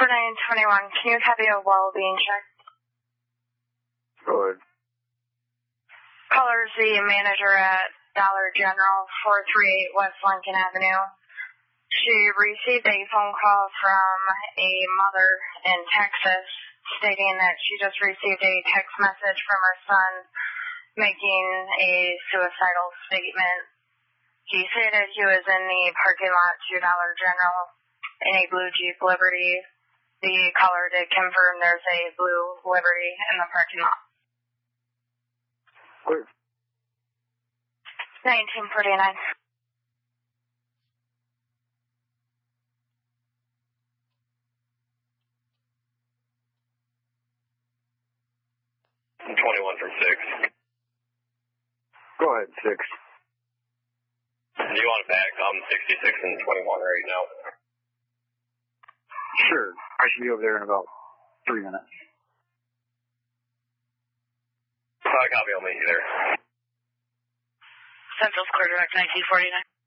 4921, can you copy a well-being check? Go ahead. Caller's the manager at Dollar General, 438 West Lincoln Avenue. She received a phone call from a mother in Texas stating that she just received a text message from her son making a suicidal statement. He stated he was in the parking lot to Dollar General in a blue Jeep Liberty. The caller did confirm there's a blue Liberty in the parking lot. Clear. 1949. I'm 21 from 6. Go ahead, 6. Do you want it back? I'm 66 and 21 right now. Sure. I should be over there in about 3 minutes. Copy, I'll meet you there. Central's clear direct 1949.